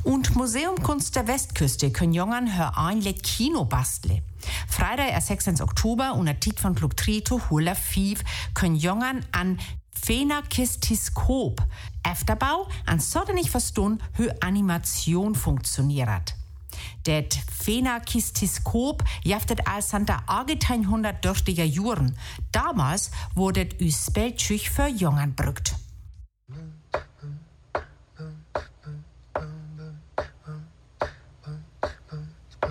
Und Museum Kunst der Westküste können Jongern hör ein le Kino bastle. Freitag, 6. Oktober, unter Tit von Pluktrito, Hula Fiv, können Jongern an Phenakistiskop Efterbau an so nicht verstehen, hö Animation funktioniert. Det Phenakistiskop jaftet als Santa 1830er Juren. Damals wurde es Spelltschüch für Jongern brückt.